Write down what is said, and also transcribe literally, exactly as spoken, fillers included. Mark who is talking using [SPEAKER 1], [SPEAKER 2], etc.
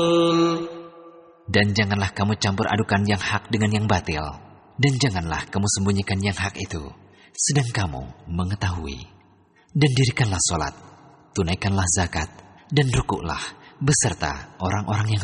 [SPEAKER 1] Dan janganlah kamu campur adukan yang hak dengan yang batil. Dan janganlah kamu sembunyikan yang hak itu, sedang kamu mengetahui. Dan dirikanlah solat, tunaikanlah zakat, dan rukuklah beserta orang-orang yang